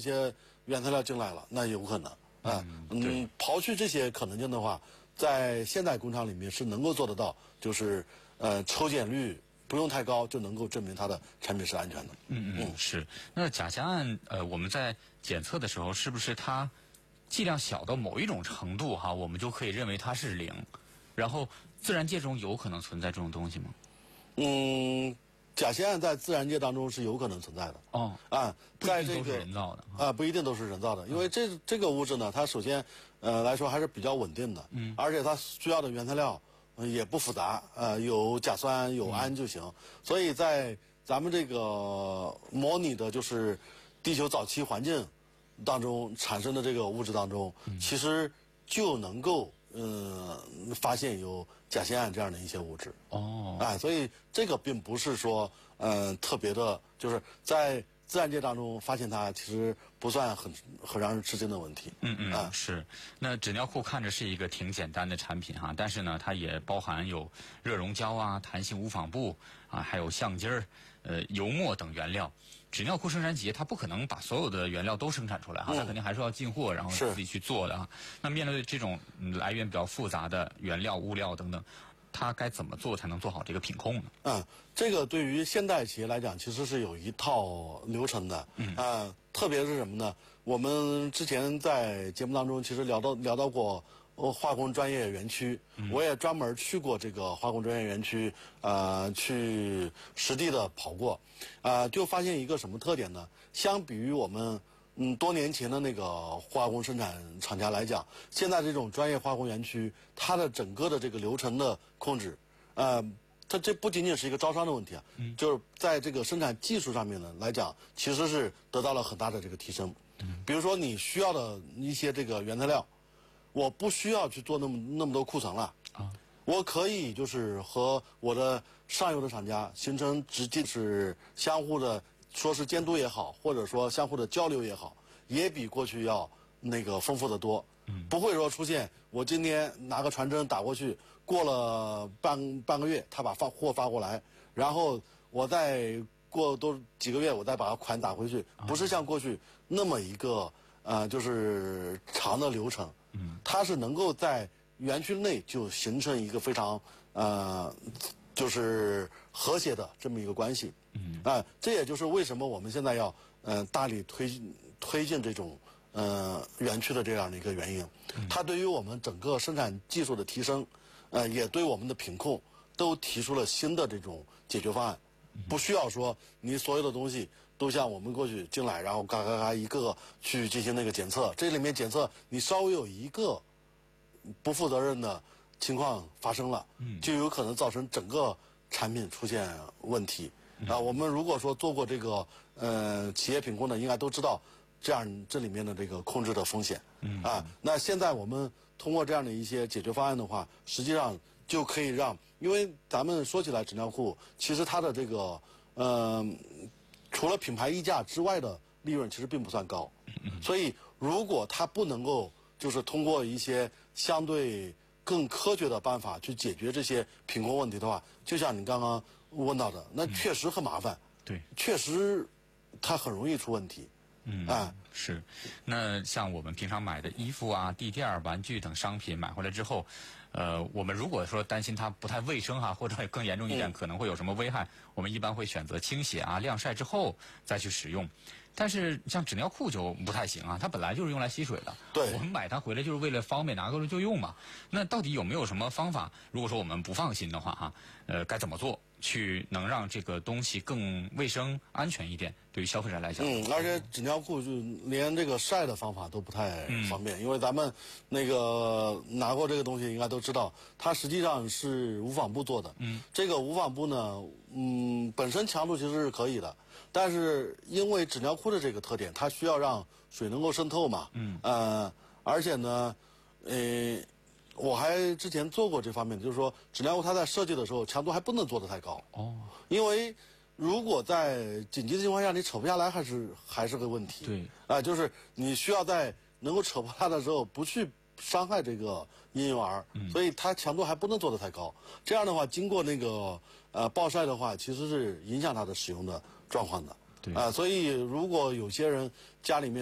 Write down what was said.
些原材料进来了，那有可能刨去这些可能性的话，在现代工厂里面是能够做得到，就是抽检率不用太高就能够证明它的产品是安全的。 是。那甲酰胺我们在检测的时候，是不是它剂量小到某一种程度哈，我们就可以认为它是0？然后自然界中有可能存在这种东西吗？ 甲酰胺在自然界当中是有可能存在的。在这个不一定都是人造的不一定都是人造的，因为这个物质呢，它首先来说还是比较稳定的，而且它需要的原材料也不复杂，有甲酸有氨就行。所以在咱们这个模拟的就是地球早期环境当中产生的这个物质当中，其实就能够发现有甲酰胺这样的一些物质。所以这个并不是说特别的，就是在自然界当中发现它，其实不算很让人吃惊的问题。 是。那纸尿裤看着是一个挺简单的产品哈，但是呢，它也包含有热熔胶啊、弹性无纺布啊，还有橡筋儿、油墨等原料。纸尿裤生产企业它不可能把所有的原料都生产出来哈，它肯定还是要进货，然后自己去做的啊。那面对这种来源比较复杂的原料、物料等等，它该怎么做才能做好这个品控呢？ 这个对于现代企业来讲，其实是有一套流程的。特别是什么呢？我们之前在节目当中其实聊到过化工专业园区，我也专门去过这个化工专业园区，去实地的跑过，就发现一个什么特点呢？相比于我们多年前的那个化工生产厂家来讲，现在这种专业化工园区，它的整个的这个流程的控制，它这不仅仅是一个招商的问题啊，就是在这个生产技术上面呢来讲，其实是得到了很大的这个提升。比如说你需要的一些这个原材料，我不需要去做那么多库存了我可以就是和我的上游的厂家形成直接是相互的，说是监督也好，或者说相互的交流也好，也比过去要那个丰富的多。不会说出现我今天拿个传真打过去，过了半个月他把货发过来，然后我再过多几个月我再把款打回去，不是像过去那么一个就是长的流程。它是能够在园区内就形成一个非常就是和谐的这么一个关系。这也就是为什么我们现在要大力推进这种园区的这样的一个原因。它对于我们整个生产技术的提升，也对我们的品控都提出了新的这种解决方案。不需要说你所有的东西都像我们过去进来，然后嘎嘎嘎一个个去进行那个检测，这里面检测你稍微有一个不负责任的情况发生了，就有可能造成整个产品出现问题。我们如果说做过这个企业品控的，应该都知道这里面的这个控制的风险。那现在我们通过这样的一些解决方案的话，实际上就可以让，因为咱们说起来纸尿裤，其实它的这个除了品牌溢价之外的利润其实并不算高。所以如果它不能够就是通过一些相对更科学的办法去解决这些品控问题的话，就像你刚刚问到的，那确实很麻烦。 对， 确实它很容易出问题。 是。那像我们平常买的衣服啊、地垫、玩具等商品买回来之后，我们如果说担心它不太卫生或者更严重一点可能会有什么危害，我们一般会选择清洗晾晒之后再去使用。但是像纸尿裤就不太行它本来就是用来吸水的。 对， 我们买它回来就是为了方便拿过来就用嘛。那到底有没有什么方法？如果说我们不放心的话该怎么做去能让这个东西更卫生安全一点？对于消费者来讲， 而且纸尿裤就连这个晒的方法都不太方便，因为咱们那个拿过这个东西应该都知道，它实际上是无纺布做的。这个无纺布呢，本身强度其实是可以的，但是因为纸尿裤的这个特点，它需要让水能够渗透嘛。而且呢，我还之前做过这方面的，就是说纸尿裤它在设计的时候强度还不能做得太高。因为如果在紧急的情况下你扯不下来，还是个问题。 对。 就是你需要在能够扯破它的时候不去伤害这个婴幼儿，所以它强度还不能做得太高。这样的话，经过那个暴晒的话，其实是影响它的使用的状况的。 对。 所以如果有些人家里面